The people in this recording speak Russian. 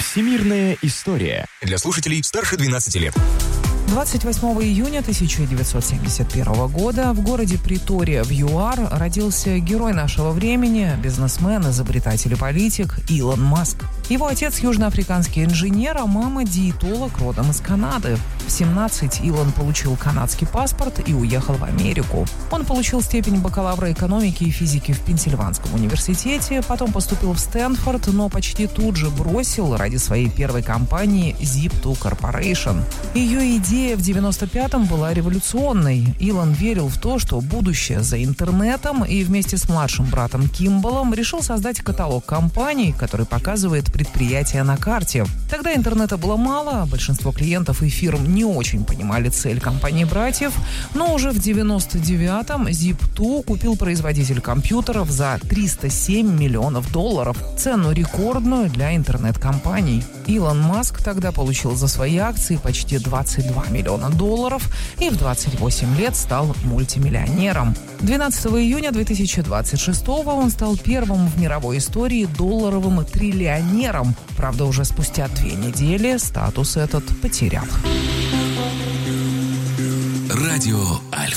Всемирная история. Для слушателей старше 12 лет. 28 июня 1971 года в городе Притория в ЮАР родился герой нашего времени, бизнесмен, изобретатель и политик Илон Маск. Его отец – южноафриканский инженер, а мама – диетолог родом из Канады. В 17 Илон получил канадский паспорт и уехал в Америку. Он получил степень бакалавра экономики и физики в Пенсильванском университете, потом поступил в Стэнфорд, но почти тут же бросил ради своей первой компании Zip2 Corporation. Ее идея в 95-м была революционной. Илон верил в то, что будущее за интернетом, и вместе с младшим братом Кимбалом решил создать каталог компаний, который показывает предприятия на карте. Тогда интернета было мало, большинство клиентов и фирм не очень понимали цель компаний-братьев, но уже в 99-м Zip2 купил производитель компьютеров за $307 миллионов, цену рекордную для интернет-компаний. Илон Маск тогда получил за свои акции почти $22 миллиона и в 28 лет стал мультимиллионером. 12 июня 2026 он стал первым в мировой истории долларовым триллионером. Правда, уже спустя 2 недели статус этот потерял. Радио Альфа.